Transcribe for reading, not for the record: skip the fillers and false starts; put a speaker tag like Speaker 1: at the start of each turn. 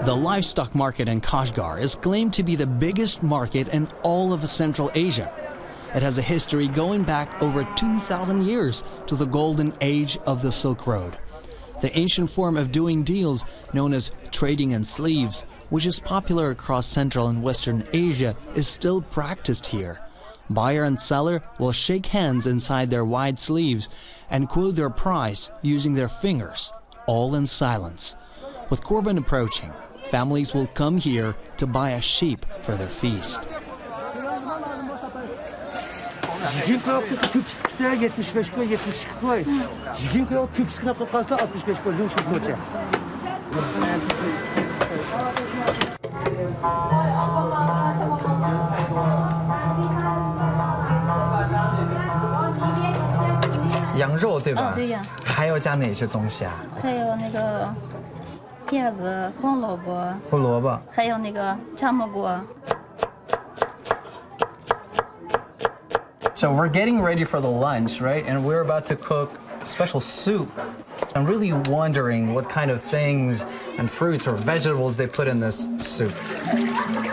Speaker 1: The livestock market in Kashgar is claimed to be the biggest market in all of Central Asia. It has a history going back over 2,000 years to the golden age of the Silk Road. The ancient form of doing deals known as trading in sleeves, which is popular across Central and Western Asia, is still practiced here. Buyer and seller will shake hands inside their wide sleeves and quote their price using their fingers, all in silence. With Korban approaching, families will come here to buy a sheep for their feast.
Speaker 2: 羊肉对吧？
Speaker 3: 对呀。
Speaker 2: 还要加哪些东西啊？
Speaker 3: 还有那个叶子、红萝卜。
Speaker 2: 胡萝卜。
Speaker 3: 还有那个炸蘑菇。
Speaker 2: So we're getting ready for the lunch, right? And we're about to cook special soup. I'm really wondering what kind of things and fruits or vegetables they put in this soup.